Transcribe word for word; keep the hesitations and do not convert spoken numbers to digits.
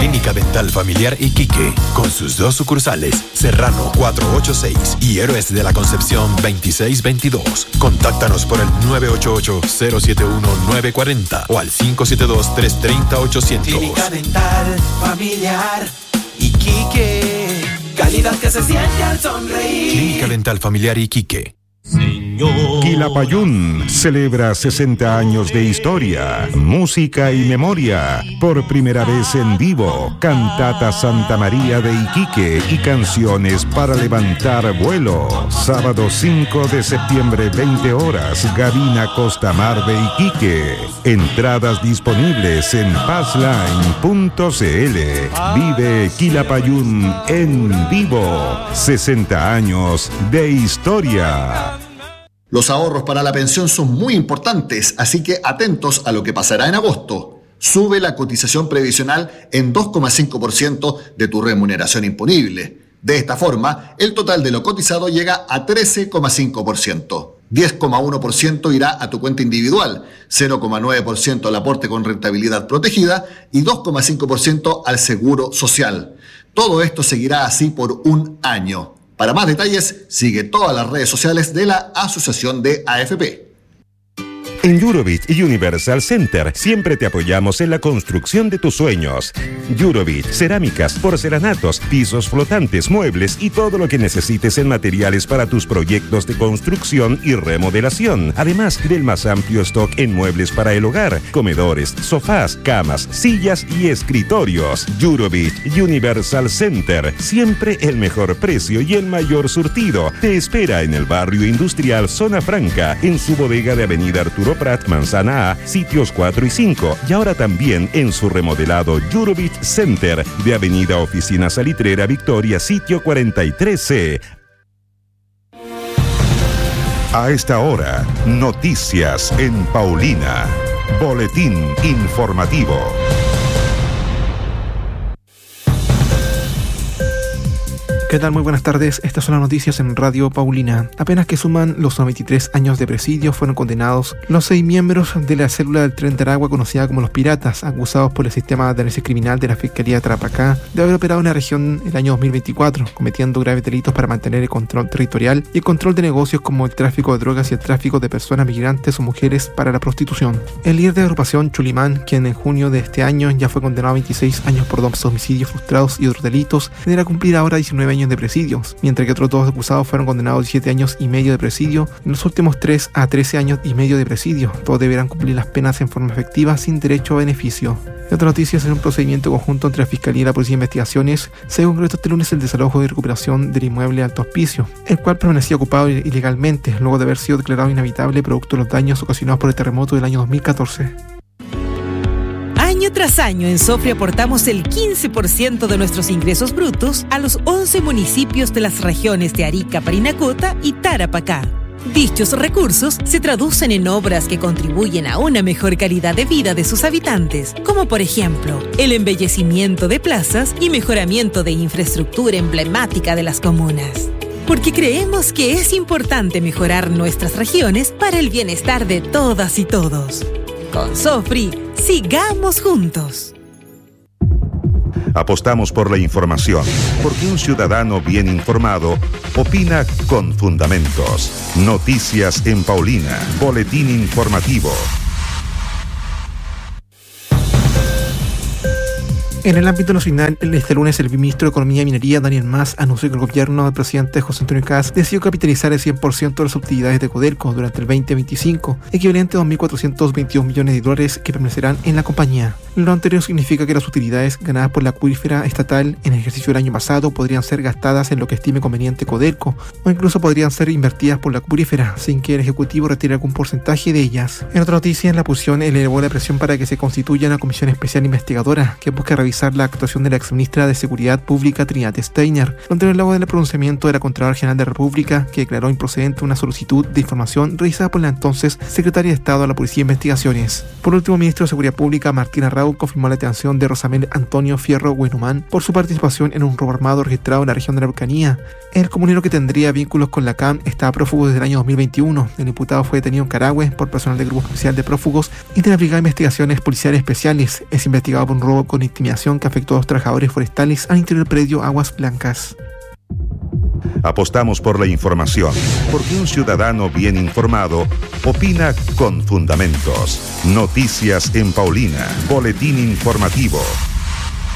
Clínica Dental Familiar Iquique, con sus dos sucursales, Serrano cuatrocientos ochenta y seis y Héroes de la Concepción veintiséis veintidós. Contáctanos por el nueve ocho ocho, cero siete uno, nueve cuatro cero o al cinco siete dos, tres tres cero, ochocientos. Clínica Dental Familiar Iquique, calidad que se siente al sonreír. Clínica Dental Familiar Iquique. Quilapayún celebra sesenta años de historia, música y memoria. Por primera vez en vivo, Cantata Santa María de Iquique y canciones para levantar vuelo. Sábado cinco de septiembre, veinte horas, Gavina Costa Mar de Iquique. Entradas disponibles en passline punto c l. Vive Quilapayún en vivo. sesenta años de historia. Los ahorros para la pensión son muy importantes, así que atentos a lo que pasará en agosto. Sube la cotización previsional en dos coma cinco por ciento de tu remuneración imponible. De esta forma, el total de lo cotizado llega a trece coma cinco por ciento. diez coma uno por ciento irá a tu cuenta individual, cero coma nueve por ciento al aporte con rentabilidad protegida y dos coma cinco por ciento al seguro social. Todo esto seguirá así por un año. Para más detalles, sigue todas las redes sociales de la Asociación de A F P. En Eurovit Universal Center siempre te apoyamos en la construcción de tus sueños. Eurovit, cerámicas, porcelanatos, pisos flotantes, muebles y todo lo que necesites en materiales para tus proyectos de construcción y remodelación. Además del más amplio stock en muebles para el hogar, comedores, sofás, camas, sillas y escritorios. Eurovit Universal Center, siempre el mejor precio y el mayor surtido. Te espera en el barrio industrial Zona Franca, en su bodega de Avenida Arturo Prat, Manzana A, sitios cuatro y cinco, y ahora también en su remodelado Eurovit Center de Avenida Oficina Salitrera Victoria, sitio cuarenta y tres C. A esta hora, noticias en Paulina. Boletín informativo. ¿Qué tal? Muy buenas tardes. Estas son las noticias en Radio Paulina. Apenas que suman los noventa y tres años de presidio, fueron condenados los seis miembros de la célula del Tren de Aragua conocida como Los Piratas, acusados por el sistema de análisis criminal de la Fiscalía de Tarapacá de haber operado en la región el año dos mil veinticuatro, cometiendo graves delitos para mantener el control territorial y el control de negocios como el tráfico de drogas y el tráfico de personas migrantes o mujeres para la prostitución. El líder de la agrupación, Chulimán, quien en junio de este año ya fue condenado a veintiséis años por dos homicidios frustrados y otros delitos, deberá cumplir ahora diecinueve años de presidios, mientras que otros dos acusados fueron condenados a diecisiete años y medio de presidio, en los últimos tres a trece años y medio de presidio. Todos deberán cumplir las penas en forma efectiva sin derecho a beneficio. En otras noticias, en un procedimiento conjunto entre la Fiscalía y la Policía de Investigaciones, se concretó este lunes el desalojo y recuperación del inmueble Alto Hospicio, el cual permanecía ocupado ilegalmente luego de haber sido declarado inhabitable producto de los daños ocasionados por el terremoto del año dos mil catorce. Año tras año en Sofri aportamos el quince por ciento de nuestros ingresos brutos a los once municipios de las regiones de Arica, Parinacota y Tarapacá. Dichos recursos se traducen en obras que contribuyen a una mejor calidad de vida de sus habitantes, como por ejemplo, el embellecimiento de plazas y mejoramiento de infraestructura emblemática de las comunas. Porque creemos que es importante mejorar nuestras regiones para el bienestar de todas y todos. Con Sofri, sigamos juntos. Apostamos por la información, porque un ciudadano bien informado opina con fundamentos. Noticias en Paulina. Boletín informativo. En el ámbito nacional, este lunes el ministro de Economía y Minería, Daniel Mas, anunció que el gobierno del presidente José Antonio Kast decidió capitalizar el cien por ciento de las utilidades de Codelco durante el veinte veinticinco, equivalente a dos mil cuatrocientos veintidós millones de dólares que permanecerán en la compañía. Lo anterior significa que las utilidades ganadas por la acuífera estatal en el ejercicio del año pasado podrían ser gastadas en lo que estime conveniente Codelco, o incluso podrían ser invertidas por la acuífera, sin que el Ejecutivo retire algún porcentaje de ellas. En otra noticia, la oposición elevó la presión para que se constituya una comisión especial investigadora que busque revisar la actuación de la exministra de Seguridad Pública Trinidad Steiner, lo anterior luego del pronunciamiento de la Contralora General de la República, que declaró improcedente una solicitud de información realizada por la entonces Secretaria de Estado de la Policía de Investigaciones. Por último, el ministro de Seguridad Pública, Martín Arrau, confirmó la detención de Rosamel Antonio Fierro Huenumán por su participación en un robo armado registrado en la región de la Araucanía. El comunero, que tendría vínculos con la C A M, estaba prófugo desde el año dos mil veintiuno. El imputado fue detenido en Carahue por personal del Grupo Especial de Prófugos y de la Brigada de Investigaciones Policiales Especiales. Es investigado por un robo con intimidación inundación que afectó a los trabajadores forestales al interior del predio Aguas Blancas. Apostamos por la información, porque un ciudadano bien informado opina con fundamentos. Noticias en Paulina, boletín informativo.